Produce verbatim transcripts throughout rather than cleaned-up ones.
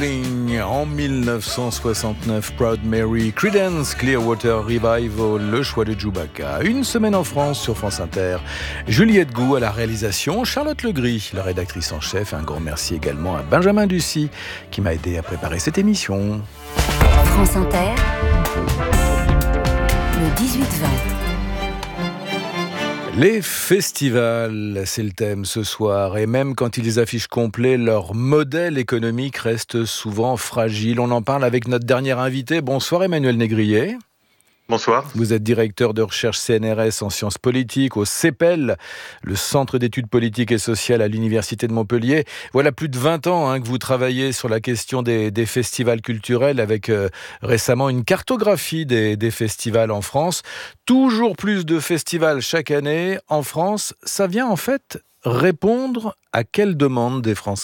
Calling en dix-neuf cent soixante-neuf, Proud Mary, Creedence Clearwater Revival, le choix de Chewbacca. Une semaine en France sur France Inter. Juliette Gou à la réalisation, Charlotte Legris, la rédactrice en chef. Un grand merci également à Benjamin Ducy qui m'a aidé à préparer cette émission. France Inter, le dix-huit vingt. Les festivals, c'est le thème ce soir. Et même quand ils affichent complet, leur modèle économique reste souvent fragile. On en parle avec notre dernier invité. Bonsoir Emmanuel Négrier. Bonsoir. Vous êtes directeur de recherche C N R S en sciences politiques au CEPEL, le Centre d'études politiques et sociales à l'Université de Montpellier. Voilà plus de vingt ans hein, que vous travaillez sur la question des, des festivals culturels avec euh, récemment une cartographie des, des festivals en France. Toujours plus de festivals chaque année en France. Ça vient en fait répondre à quelle demande des Français ?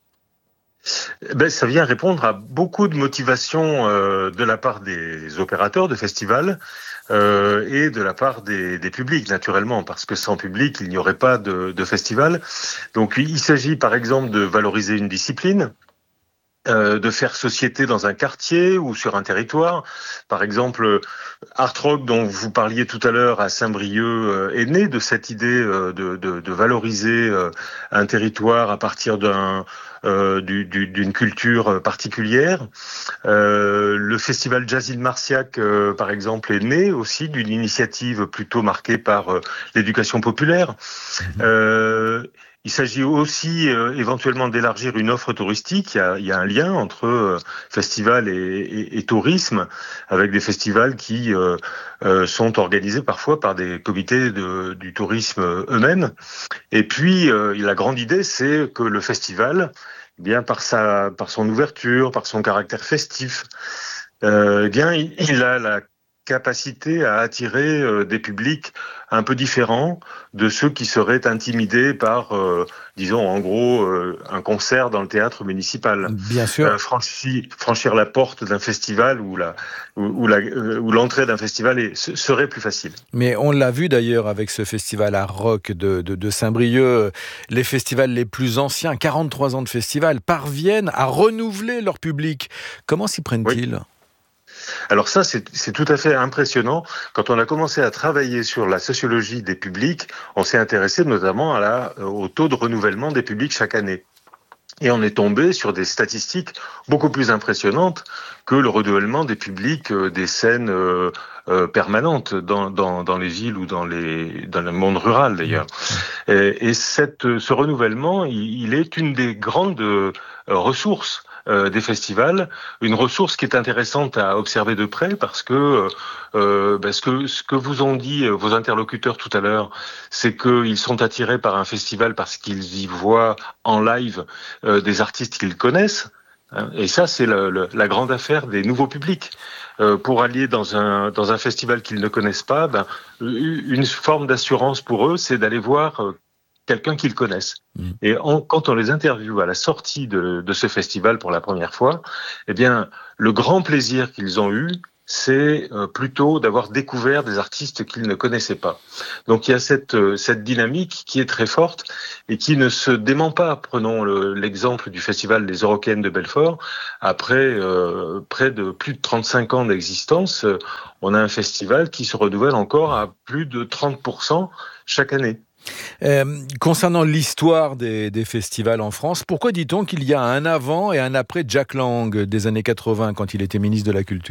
Ben, ça vient répondre à beaucoup de motivations euh, de la part des opérateurs de festivals euh, et de la part des, des publics, naturellement, parce que sans public, il n'y aurait pas de, de festival. Donc, il s'agit, par exemple, de valoriser une discipline, euh, de faire société dans un quartier ou sur un territoire. Par exemple, Art Rock, dont vous parliez tout à l'heure à Saint-Brieuc, euh, est né de cette idée euh, de, de, de valoriser euh, un territoire à partir d'un Euh, du, du, d'une culture particulière. Euh, le festival Jazz Île Marciac, euh, par exemple, est né aussi d'une initiative plutôt marquée par euh, l'éducation populaire. Euh, il s'agit aussi euh, éventuellement d'élargir une offre touristique. Il y a, il y a un lien entre euh, festival et, et, et tourisme, avec des festivals qui euh, euh, sont organisés parfois par des comités de, du tourisme eux-mêmes. Et puis, euh, la grande idée, c'est que le festival, eh bien par sa, par son ouverture, par son caractère festif, euh, eh bien il, il a la capacité à attirer euh, des publics un peu différents de ceux qui seraient intimidés par, euh, disons en gros, euh, un concert dans le théâtre municipal. Bien sûr. Euh, franchi, franchir la porte d'un festival ou la, ou, ou la, euh, ou l'entrée d'un festival est, serait plus facile. Mais on l'a vu d'ailleurs avec ce festival Art Rock de, de, de Saint-Brieuc. Les festivals les plus anciens, quarante-trois ans de festival, parviennent à renouveler leur public. Comment s'y prennent-ils ? Oui. Alors ça, c'est, c'est tout à fait impressionnant. Quand on a commencé à travailler sur la sociologie des publics, on s'est intéressé notamment à la, au taux de renouvellement des publics chaque année. Et on est tombé sur des statistiques beaucoup plus impressionnantes que le renouvellement des publics euh, des scènes euh, euh, permanentes dans, dans, dans les villes ou dans, les, dans le monde rural d'ailleurs. Et, et cette, ce renouvellement, il, il est une des grandes euh, ressources Euh, des festivals, une ressource qui est intéressante à observer de près parce que euh, parce que ce que vous ont dit vos interlocuteurs tout à l'heure, c'est qu'ils sont attirés par un festival parce qu'ils y voient en live euh, des artistes qu'ils connaissent. Hein, et ça, c'est le, le, la grande affaire des nouveaux publics. Euh, pour aller dans un dans un festival qu'ils ne connaissent pas, ben, une forme d'assurance pour eux, c'est d'aller voir euh, quelqu'un qu'ils connaissent. Mmh. Et on, quand on les interviewe à la sortie de, de ce festival pour la première fois, eh bien, le grand plaisir qu'ils ont eu, c'est euh, plutôt d'avoir découvert des artistes qu'ils ne connaissaient pas. Donc il y a cette, euh, cette dynamique qui est très forte et qui ne se dément pas. Prenons le, l'exemple du festival des Eurocaines de Belfort. Après euh, près de plus de trente-cinq ans d'existence, euh, on a un festival qui se renouvelle encore à plus de trente pour cent chaque année. Euh, concernant l'histoire des, des festivals en France, pourquoi dit-on qu'il y a un avant et un après Jack Lang des années quatre-vingts quand il était ministre de la Culture ?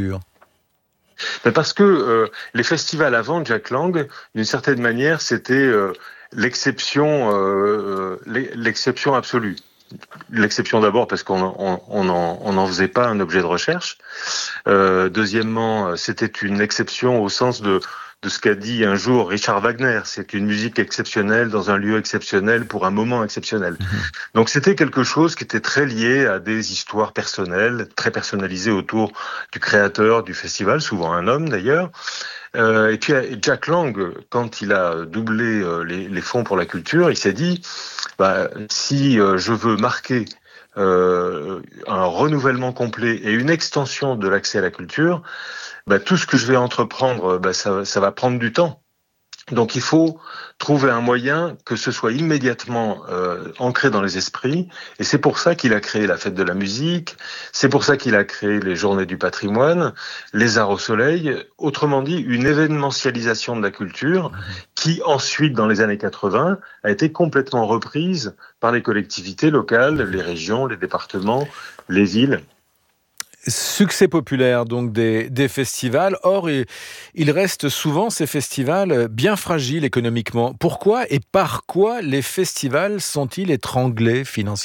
Mais parce que euh, les festivals avant Jack Lang, d'une certaine manière, c'était euh, l'exception, euh, l'exception absolue. L'exception d'abord parce qu'on on, on en, on en faisait pas un objet de recherche. Euh, deuxièmement, c'était une exception au sens de de ce qu'a dit un jour Richard Wagner. C'est une musique exceptionnelle dans un lieu exceptionnel pour un moment exceptionnel. Mmh. Donc c'était quelque chose qui était très lié à des histoires personnelles, très personnalisées autour du créateur du festival, souvent un homme d'ailleurs. Euh, et puis Jack Lang, quand il a doublé euh, les, les fonds pour la culture, il s'est dit bah, si euh, je veux marquer euh, un renouvellement complet et une extension de l'accès à la culture, bah, tout ce que je vais entreprendre, bah, ça, ça va prendre du temps. Donc il faut trouver un moyen que ce soit immédiatement euh, ancré dans les esprits, et c'est pour ça qu'il a créé la fête de la musique, c'est pour ça qu'il a créé les journées du patrimoine, les arts au soleil, autrement dit une événementialisation de la culture qui ensuite, dans les années quatre-vingts, a été complètement reprise par les collectivités locales, les régions, les départements, les villes. Succès populaire donc des, des festivals. Or, il, il reste souvent ces festivals bien fragiles économiquement. Pourquoi et par quoi les festivals sont-ils étranglés financièrement ?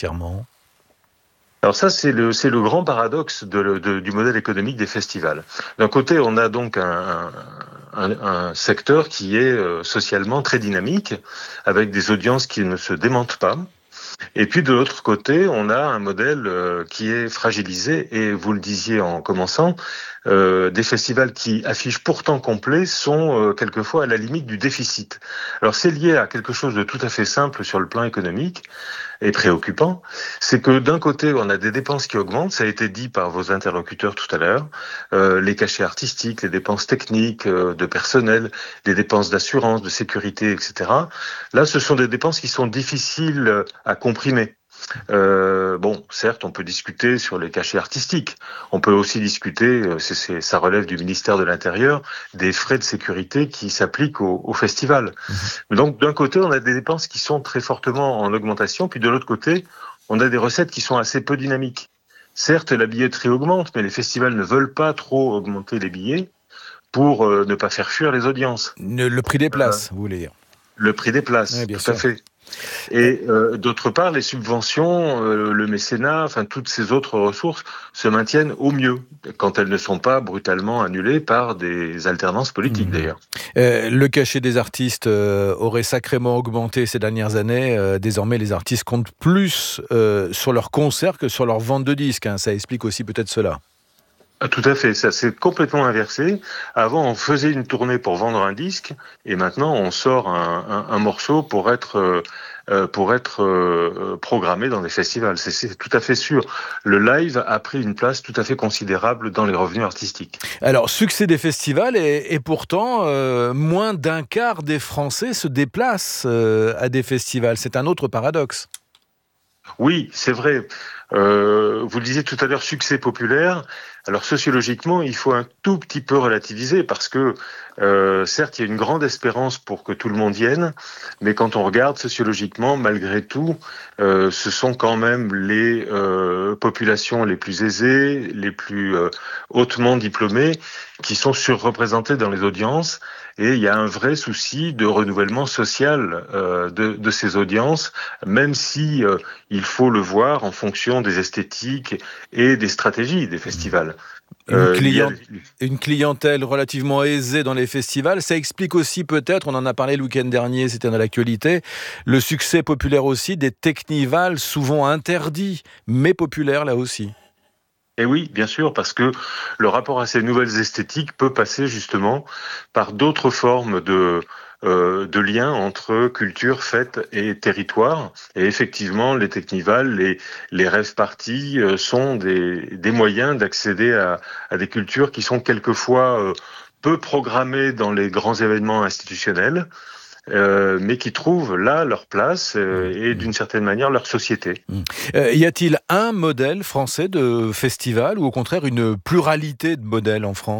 Alors ça, c'est le, c'est le grand paradoxe de, de, du modèle économique des festivals. D'un côté, on a donc un, un, un secteur qui est socialement très dynamique, avec des audiences qui ne se démentent pas. Et puis de l'autre côté, on a un modèle euh, qui est fragilisé, et vous le disiez en commençant, euh, des festivals qui affichent pourtant complet sont euh, quelquefois à la limite du déficit. Alors c'est lié à quelque chose de tout à fait simple sur le plan économique et préoccupant, c'est que d'un côté on a des dépenses qui augmentent, ça a été dit par vos interlocuteurs tout à l'heure, euh, les cachets artistiques, les dépenses techniques, euh, de personnel, les dépenses d'assurance, de sécurité, et cetera. Là, ce sont des dépenses qui sont difficiles à comprimer. Euh, bon, certes, on peut discuter sur les cachets artistiques. On peut aussi discuter, c'est, c'est, ça relève du ministère de l'Intérieur, des frais de sécurité qui s'appliquent au, au festival. Mmh. Donc, d'un côté, on a des dépenses qui sont très fortement en augmentation, puis de l'autre côté, on a des recettes qui sont assez peu dynamiques. Certes, la billetterie augmente, mais les festivals ne veulent pas trop augmenter les billets pour euh, ne pas faire fuir les audiences. Le, le prix des places, euh, vous voulez dire ? Le prix des places, oui, bien tout sûr. à fait. Et euh, d'autre part, les subventions, euh, le mécénat, enfin toutes ces autres ressources se maintiennent au mieux, quand elles ne sont pas brutalement annulées par des alternances politiques, mmh. d'ailleurs. Euh, le cachet des artistes euh, aurait sacrément augmenté ces dernières années. Euh, désormais, les artistes comptent plus euh, sur leurs concerts que sur leur vente de disques. Hein. Ça explique aussi peut-être cela. Tout à fait, ça s'est complètement inversé. Avant, on faisait une tournée pour vendre un disque, et maintenant, on sort un, un, un morceau pour être euh, pour être euh, programmé dans des festivals. C'est, c'est tout à fait sûr. Le live a pris une place tout à fait considérable dans les revenus artistiques. Alors, succès des festivals, et, et pourtant, euh, moins d'un quart des Français se déplacent euh, à des festivals. C'est un autre paradoxe. Oui, c'est vrai. Euh, vous le disiez tout à l'heure, succès populaire. Alors sociologiquement, il faut un tout petit peu relativiser parce que euh, certes, il y a une grande espérance pour que tout le monde vienne, mais quand on regarde sociologiquement, malgré tout, euh, ce sont quand même les euh, populations les plus aisées, les plus euh, hautement diplômées, qui sont surreprésentées dans les audiences. Et il y a un vrai souci de renouvellement social euh, de, de ces audiences, même si euh, il faut le voir en fonction des esthétiques et des stratégies des festivals. Une, euh, client... a... une clientèle relativement aisée dans les festivals, ça explique aussi peut-être, on en a parlé le week-end dernier, c'était dans l'actualité, le succès populaire aussi des technivals souvent interdits, mais populaires là aussi. Et oui, bien sûr, parce que le rapport à ces nouvelles esthétiques peut passer justement par d'autres formes de, euh, de liens entre culture, fête et territoire. Et effectivement, les technivals, les, les rave parties euh, sont des, des moyens d'accéder à, à des cultures qui sont quelquefois euh, peu programmées dans les grands événements institutionnels. Euh, mais qui trouvent là leur place euh, et d'une certaine manière leur société. Euh, y a-t-il un modèle français de festival ou au contraire une pluralité de modèles en France ?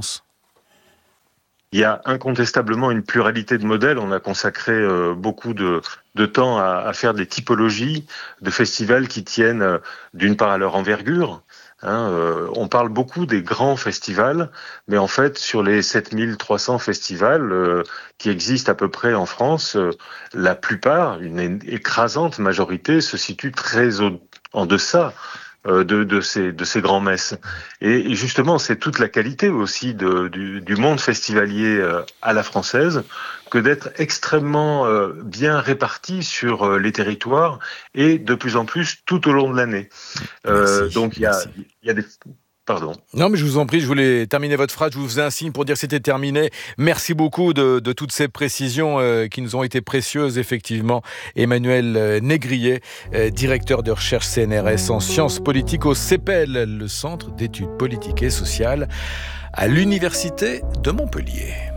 Il y a incontestablement une pluralité de modèles. On a consacré euh, beaucoup de, de temps à, à faire des typologies de festivals qui tiennent euh, d'une part à leur envergure. Hein, euh, on parle beaucoup des grands festivals, mais en fait, sur les sept mille trois cents festivals euh, qui existent à peu près en France, euh, la plupart, une écrasante majorité, se situe très au, en deçà euh, de, de, ces, de ces grands messes. Et, et justement, c'est toute la qualité aussi de, du, du monde festivalier euh, à la française, que d'être extrêmement euh, bien réparti sur euh, les territoires et de plus en plus tout au long de l'année. Euh, merci, donc il y a, y a des... Pardon. Non, mais je vous en prie, je voulais terminer votre phrase. Je vous faisais un signe pour dire que c'était terminé. Merci beaucoup de, de toutes ces précisions euh, qui nous ont été précieuses, effectivement. Emmanuel euh, Négrier, euh, directeur de recherche C N R S en sciences politiques au C E P E L, le Centre d'études politiques et sociales, à l'Université de Montpellier.